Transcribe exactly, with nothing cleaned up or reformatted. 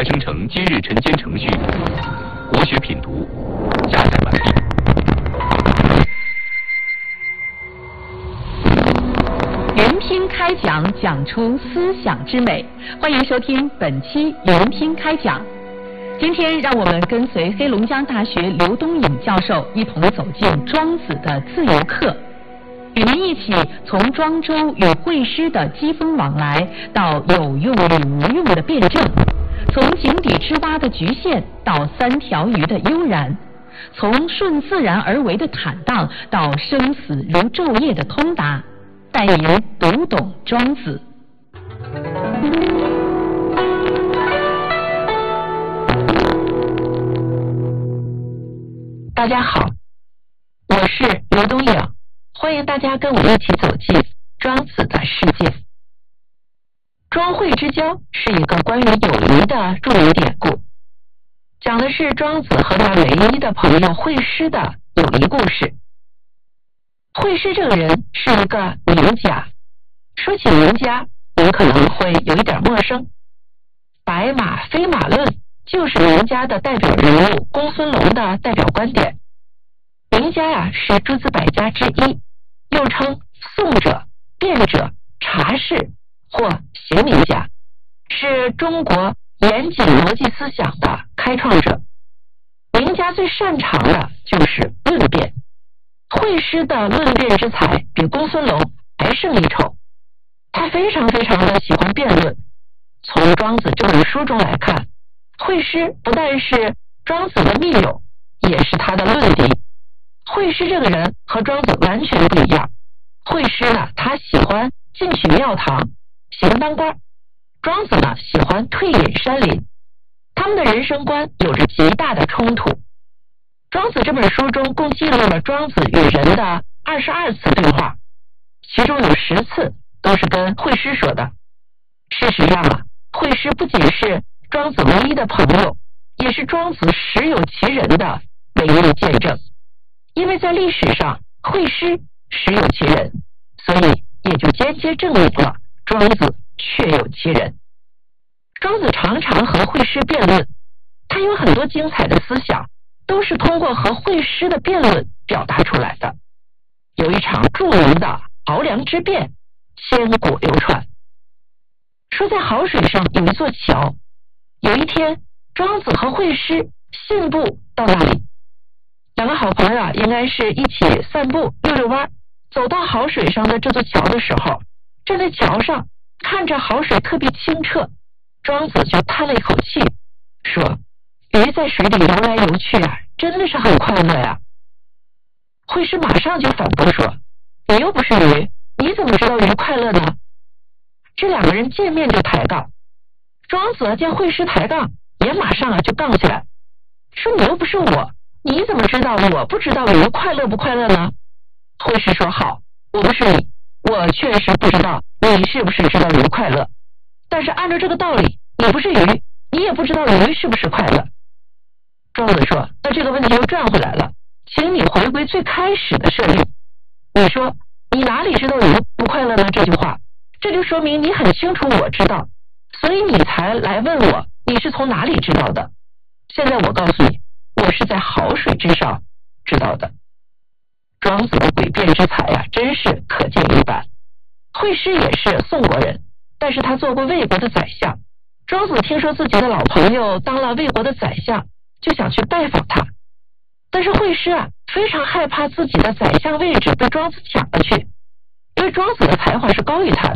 快生成今日晨间程序，国学品读，下载完毕。 云拼开讲，讲出思想之美。欢迎收听本期云拼开讲。今天让我们跟随黑龙江大学刘东颖教授一同走进庄子的自由课，与您一起从庄周与惠施的机锋往来，到有用与无用的辩证，从井底之蛙的局限到三条鱼的悠然，从顺自然而为的坦荡到生死如昼夜的通达，带您读懂庄子。 大家好，我是刘东颖，欢迎大家跟我一起走进庄子的世界。庄惠之交是一个关于友谊的著名典故，讲的是庄子和他唯一的朋友惠施的友谊故事。惠施这个人是一个名家，说起名家，您可能会有一点陌生。白马非马论就是名家的代表人物公孙龙的代表观点。名家呀、啊、是诸子百家之一，又称颂者、辩者、察士或行名家，是中国严谨逻辑思想的开创者。名家最擅长的就是论辩，惠施的论辩之才比公孙龙还胜一筹。他非常非常的喜欢辩论。从庄子这本书中来看，惠施不但是庄子的密友，也是他的论敌。惠施这个人和庄子完全不一样。惠施呢，他喜欢进取庙堂，喜欢当官；庄子呢，喜欢退隐山林。他们的人生观有着极大的冲突。庄子这本书中共记录了庄子与人的二十二次对话，其中有十次都是跟惠施说的。事实上啊，惠施不仅是庄子唯一的朋友，也是庄子实有其人的唯一的见证。因为在历史上惠施实有其人，所以也就间接证明了庄子确有其人。庄子常常和惠施辩论，他有很多精彩的思想都是通过和惠施的辩论表达出来的。有一场著名的敖梁之辩，千古流传。说在濠水上有一座桥，有一天庄子和惠施信步到那里，两个好朋友啊，应该是一起散步溜溜弯。走到濠水上的这座桥的时候，站在桥上看着濠水特别清澈，庄子就叹了一口气，说：鱼在水里游来游去啊，真的是很快乐呀。惠施马上就反驳说：你又不是鱼，你怎么知道鱼快乐呢？这两个人见面就抬杠。庄子见惠施抬杠，也马上啊就杠起来，说：你又不是我，你怎么知道我不知道鱼快乐不快乐呢？惠施说：好，我不是你，我确实不知道你是不是知道鱼快乐，但是按照这个道理，你不是鱼，你也不知道鱼是不是快乐。庄子说：那这个问题又转回来了，请你回归最开始的设定。你说你哪里知道鱼不快乐呢？这句话，这就说明你很清楚我知道，所以你才来问我你是从哪里知道的。现在我告诉你，我是在濠水之上知道的。庄子的诡辩之才啊，真是可见一斑。惠施也是宋国人，但是他做过魏国的宰相。庄子听说自己的老朋友当了魏国的宰相，就想去拜访他。但是惠施啊，非常害怕自己的宰相位置被庄子抢了去，因为庄子的才华是高于他的。